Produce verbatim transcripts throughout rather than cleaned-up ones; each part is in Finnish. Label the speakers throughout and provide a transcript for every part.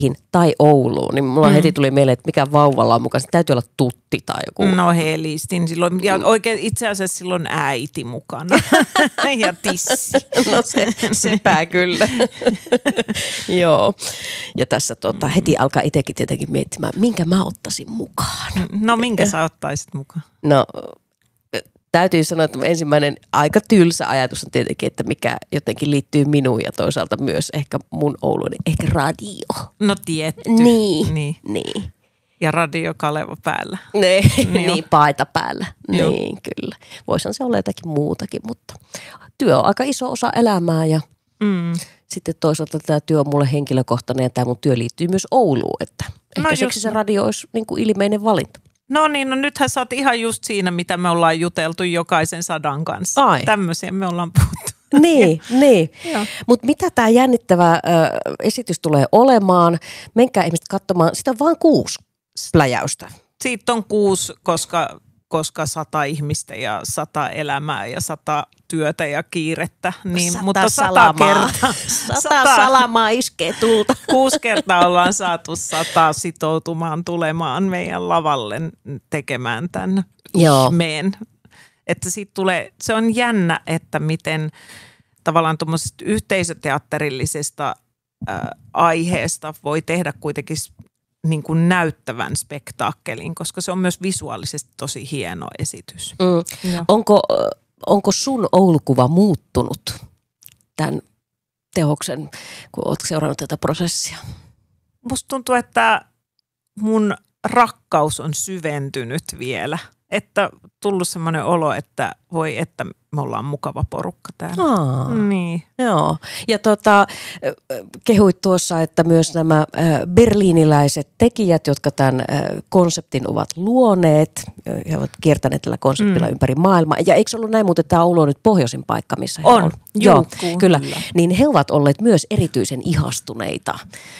Speaker 1: tai Ouluun, niin mulla mm. heti tuli mieleen, että mikä vauvalla on mukana. Se täytyy olla tutti tai joku.
Speaker 2: No helistin silloin. Ja oikein itse asiassa silloin äiti mukana. Ja tissi.
Speaker 1: No se, sepä kyllä. Joo. Ja tässä tota, heti alkaa itsekin tietenkin miettimään, minkä mä ottaisin mukaan.
Speaker 2: No minkä sä ottaisit mukaan?
Speaker 1: No täytyy sanoa, että ensimmäinen aika tylsä ajatus on tietenkin, että mikä jotenkin liittyy minuun ja toisaalta myös ehkä mun Ouluun, ehkä radio.
Speaker 2: No tietty.
Speaker 1: Niin,
Speaker 2: niin.
Speaker 1: niin.
Speaker 2: Ja Radio Kaleva päällä.
Speaker 1: Ne, niin, niin paita päällä.
Speaker 2: Joo.
Speaker 1: Niin, kyllä. Voisihan se olla jotakin muutakin, mutta työ on aika iso osa elämää ja mm. sitten toisaalta tämä työ on mulle henkilökohtainen ja tämä mun työ liittyy myös Ouluun, että ehkä no siksi se radio olisi niin kuin ilmeinen valinta.
Speaker 2: No niin, no nythän sä oot ihan just siinä, mitä me ollaan juteltu jokaisen sadan kanssa.
Speaker 1: Ai.
Speaker 2: Tämmöisiä me ollaan puhuttu.
Speaker 1: Niin, niin. Mutta mitä tämä jännittävä ö, esitys tulee olemaan? Menkää ihmiset katsomaan. Sitä on vain kuusi pläjäystä.
Speaker 2: Siitä on kuusi, koska, koska sata ihmistä ja sata elämää ja sata työtä ja kiirettä. Niin,
Speaker 1: sata
Speaker 2: mutta sata
Speaker 1: salamaa.
Speaker 2: kertaa.
Speaker 1: Sata, sata salamaa iskee tulta.
Speaker 2: Kuusi kertaa ollaan saatu sata sitoutumaan tulemaan meidän lavalle tekemään tämän ihmeen. Että siitä tulee, se on jännä, että miten tavallaan tuommoisesta yhteisöteatterillisesta äh, aiheesta voi tehdä kuitenkin niin kuin näyttävän spektaakkelin, koska se on myös visuaalisesti tosi hieno esitys.
Speaker 1: Mm. Onko, onko sun Oulukuva muuttunut tämän teoksen, kun olet seurannut tätä prosessia?
Speaker 2: Musta tuntuu, että mun rakkaus on syventynyt vielä. Että tullut semmoinen olo, että voi, että me ollaan mukava porukka täällä.
Speaker 1: Aa,
Speaker 2: niin.
Speaker 1: Joo. Ja tota, kehuit tuossa, että myös nämä berliiniläiset tekijät, jotka tämän konseptin ovat luoneet, he ovat kiertäneet tällä konseptilla mm. ympäri maailmaa. Ja eikö ollut näin, mutta tämä Oulu on nyt pohjoisin paikka, missä he
Speaker 2: on?
Speaker 1: On,
Speaker 2: Joo,
Speaker 1: kyllä. kyllä. Niin he ovat olleet myös erityisen ihastuneita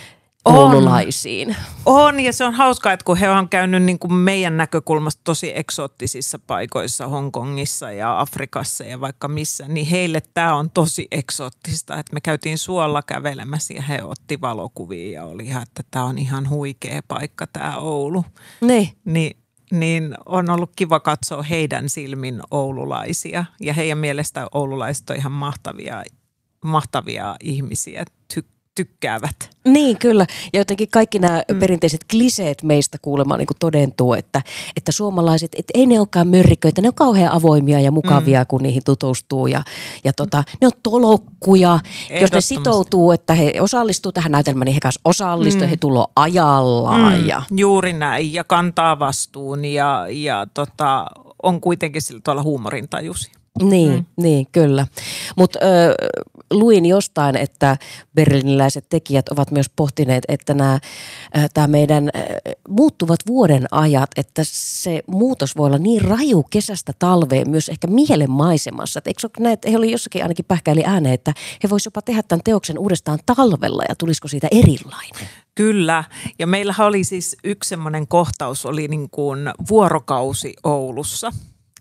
Speaker 1: oululaisiin.
Speaker 2: On, ja se on hauskaa, että kun he on käynyt niin kuin meidän näkökulmasta tosi eksoottisissa paikoissa, Hongkongissa ja Afrikassa ja vaikka missä, niin heille tämä on tosi eksoottista, että me käytiin suolla kävelemässä ja he otti valokuvia ja oli ihan, että tämä on ihan huikea paikka tämä Oulu.
Speaker 1: Niin.
Speaker 2: Niin, niin on ollut kiva katsoa heidän silmin oululaisia ja heidän mielestä oululaiset on ihan mahtavia, mahtavia ihmisiä, ty- tykkäävät.
Speaker 1: Niin, kyllä. Ja jotenkin kaikki nämä mm. perinteiset kliseet meistä kuulemaan niin kuin todentuu, että, että suomalaiset, että ei ne olekaan mörriköitä, ne on kauhean avoimia ja mukavia, mm. kun niihin tutustuu. Ja, ja tota, ne on tolokkuja. Jos ne sitoutuu, että he osallistuu tähän näytelmään, niin he kanssa osallistuu, mm. he tulee ajallaan. Mm. Ja
Speaker 2: juuri näin, ja kantaa vastuun ja, ja tota, on kuitenkin sillä tavalla huumorintajusi.
Speaker 1: Niin, mm. niin, kyllä. Mutta luin jostain, että berliiniläiset tekijät ovat myös pohtineet, että nämä tämä meidän ö, muuttuvat vuoden ajat, että se muutos voi olla niin raju kesästä talveen myös ehkä mielenmaisemassa. Et eikö ole näin, että he oli jossakin ainakin pähkäili ääneen, että he voisivat jopa tehdä tämän teoksen uudestaan talvella ja tulisiko siitä erilainen?
Speaker 2: Kyllä, ja meillähän oli siis yksi semmoinen kohtaus, oli niin kuin vuorokausi Oulussa.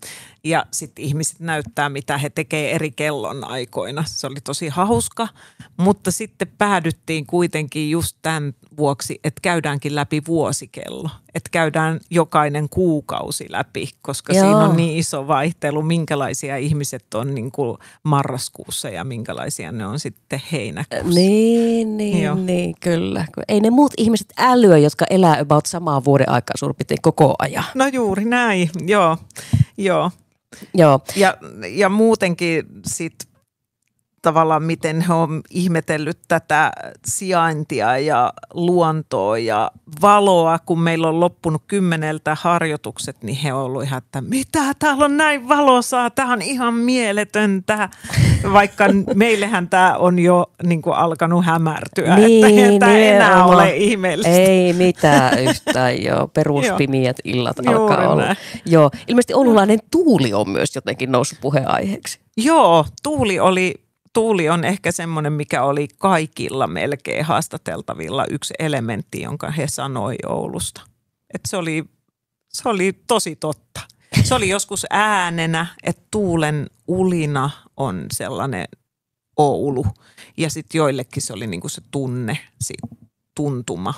Speaker 2: Ja sitten ihmiset näyttää, mitä he tekee eri kellonaikoina. Se oli tosi hauska, mutta sitten päädyttiin kuitenkin just tämän vuoksi, että käydäänkin läpi vuosikello. Että käydään jokainen kuukausi läpi, koska Joo. siinä on niin iso vaihtelu, minkälaisia ihmiset on niin kuin marraskuussa ja minkälaisia ne on sitten heinäkuussa.
Speaker 1: Niin, niin, niin, kyllä. Ei ne muut ihmiset älyä, jotka elää about samaa vuoden aikaa suurin piirtein koko ajan.
Speaker 2: No juuri näin, joo, joo.
Speaker 1: Joo.
Speaker 2: Ja, ja muutenkin sitten tavallaan miten he on ihmetellyt tätä sijaintia ja luontoa ja valoa, kun meillä on loppunut kymmeneltä harjoitukset, niin he on ollut ihan, että mitä täällä on näin valosaa, tämä on ihan mieletöntä, vaikka meillehän tämä on jo niin kuin alkanut hämärtyä,
Speaker 1: niin,
Speaker 2: että ei tämä enää
Speaker 1: oma.
Speaker 2: ole ihmeellistä.
Speaker 1: Ei mitään yhtään, joo, peruspimiät illat
Speaker 2: Juuri
Speaker 1: alkaa olla.
Speaker 2: näin.
Speaker 1: Joo, ilmeisesti oululainen tuuli on myös jotenkin noussut puheenaiheeksi.
Speaker 2: Joo, tuuli oli... Tuuli on ehkä semmoinen, mikä oli kaikilla melkein haastateltavilla yksi elementti, jonka he sanoi Oulusta. Et se oli, se oli tosi totta. Se oli joskus äänenä, että tuulen ulina on sellainen Oulu. Ja sitten joillekin se oli niinku se tunne, tuntuma